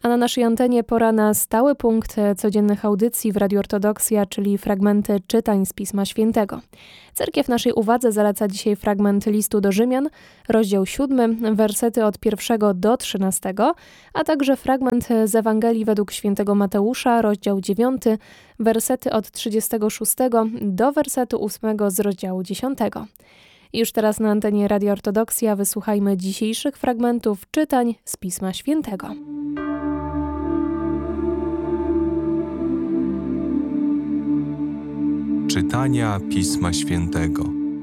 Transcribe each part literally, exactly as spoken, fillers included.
A na naszej antenie pora na stały punkt codziennych audycji w Radiu Ortodoksja, czyli fragmenty czytań z Pisma Świętego. Cerkiew naszej uwadze zaleca dzisiaj fragment listu do Rzymian, rozdział siódmy, wersety od pierwszego do trzynastego, a także fragment z Ewangelii według świętego Mateusza, rozdział dziewiąty, wersety od trzydziestego szóstego do wersetu ósmego z rozdziału dziesiątego. I już teraz na antenie Radia Ortodoksja wysłuchajmy dzisiejszych fragmentów czytań z Pisma Świętego. Czytania Pisma Świętego.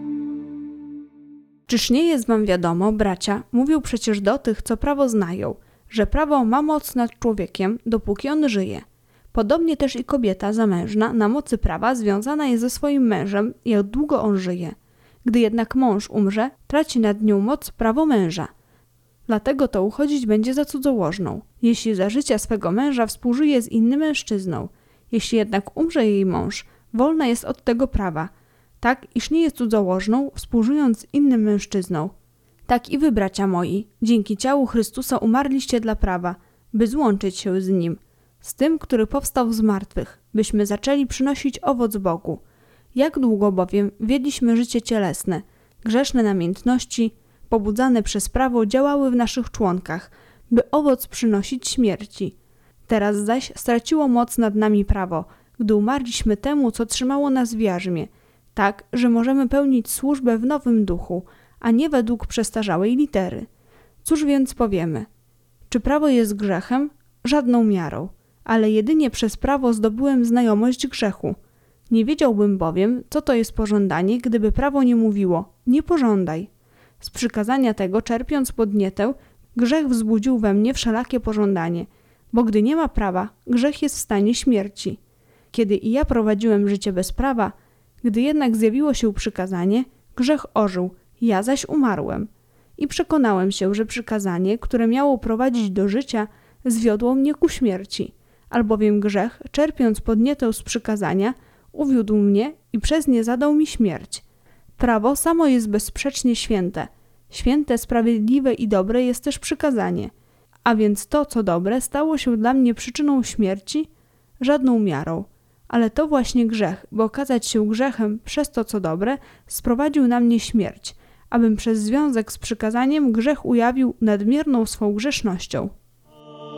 Czyż nie jest wam wiadomo, bracia, mówił przecież do tych, co prawo znają, że prawo ma moc nad człowiekiem, dopóki on żyje. Podobnie też i kobieta zamężna na mocy prawa związana jest ze swoim mężem, jak długo on żyje. Gdy jednak mąż umrze, traci nad nią moc prawo męża. Dlatego to uchodzić będzie za cudzołożną, jeśli za życia swego męża współżyje z innym mężczyzną. Jeśli jednak umrze jej mąż, wolna jest od tego prawa, tak iż nie jest cudzołożną, współżyjąc z innym mężczyzną. Tak i wy, bracia moi, dzięki ciału Chrystusa umarliście dla prawa, by złączyć się z Nim, z tym, który powstał z martwych, byśmy zaczęli przynosić owoc Bogu. Jak długo bowiem wiedliśmy życie cielesne, grzeszne namiętności, pobudzane przez prawo działały w naszych członkach, by owoc przynosić śmierci. Teraz zaś straciło moc nad nami prawo, gdy umarliśmy temu, co trzymało nas w jarzmie, tak, że możemy pełnić służbę w nowym duchu, a nie według przestarzałej litery. Cóż więc powiemy? Czy prawo jest grzechem? Żadną miarą, ale jedynie przez prawo zdobyłem znajomość grzechu. Nie wiedziałbym bowiem, co to jest pożądanie, gdyby prawo nie mówiło, nie pożądaj. Z przykazania tego, czerpiąc podnietę, grzech wzbudził we mnie wszelakie pożądanie, bo gdy nie ma prawa, grzech jest w stanie śmierci. Kiedy i ja prowadziłem życie bez prawa, gdy jednak zjawiło się przykazanie, grzech ożył, ja zaś umarłem. I przekonałem się, że przykazanie, które miało prowadzić do życia, zwiodło mnie ku śmierci, albowiem grzech, czerpiąc podnietę z przykazania, uwiódł mnie i przez nie zadał mi śmierć. Prawo samo jest bezsprzecznie święte. Święte, sprawiedliwe i dobre jest też przykazanie. A więc to, co dobre, stało się dla mnie przyczyną śmierci? Żadną miarą. Ale to właśnie grzech, by okazać się grzechem przez to, co dobre, sprowadził na mnie śmierć, abym przez związek z przykazaniem grzech ujawił nadmierną swą grzesznością.